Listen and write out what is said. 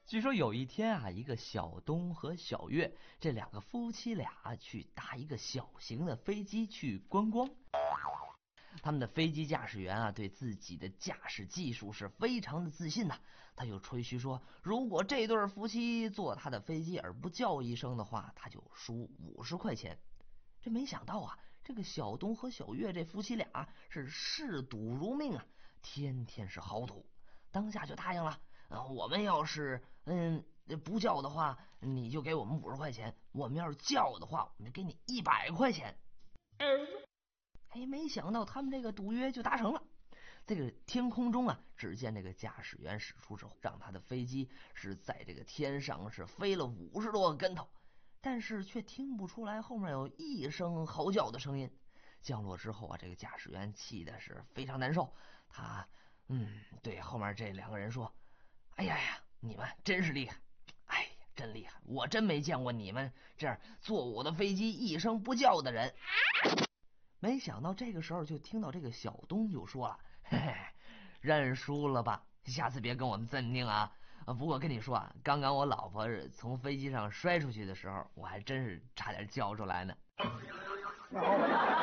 据说有一天啊，一个小东和小月这两个夫妻俩去搭一个小型的飞机去观光。他们的飞机驾驶员啊，对自己的驾驶技术是非常的自信呐。他就吹嘘说，如果这对夫妻坐他的飞机而不叫一声的话，他就输50块钱。这没想到啊，这个小东和小月这夫妻俩是视赌如命啊，天天是豪赌，当下就答应了。我们要是不叫的话，你就给我们50块钱；我们要是叫的话，我们就给你100块钱。哎，没想到他们这个赌约就达成了。这个天空中啊，只见这个驾驶员使出手，让他的飞机是在这个天上是飞了50多个跟头，但是却听不出来后面有一声嚎叫的声音。降落之后啊，这个驾驶员气的是非常难受，他对后面这两个人说：“哎呀呀，你们真是厉害！哎呀，真厉害！我真没见过你们这样坐我的飞机一声不叫的人。”没想到这个时候就听到这个小东就说了：“嘿嘿，认输了吧，下次别跟我们这么拧啊！不过跟你说啊，刚刚我老婆从飞机上摔出去的时候，我还真是差点叫出来呢。”